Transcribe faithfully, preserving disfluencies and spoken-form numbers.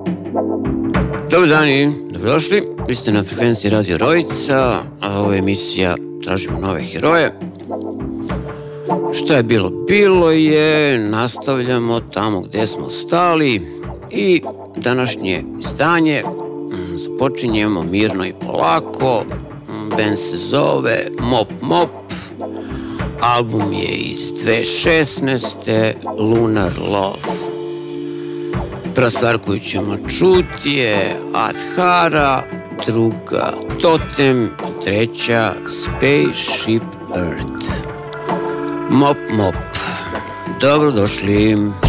Dobar dan i dobrodošli. Vi ste na frekvenciji Radio Rojica, a ovo je emisija Tražimo nove heroje. Šta je bilo? Bilo je, nastavljamo tamo gdje smo stali i današnje izdanje započinjemo mirno i polako. Band se zove Mop Mop, album je iz dvije tisuće šesnaeste. Lunar Love. Prva stvar koju ćemo čuti je Adhara, druga Totem, treća Spaceship Earth. Mop Mop, dobrodošli.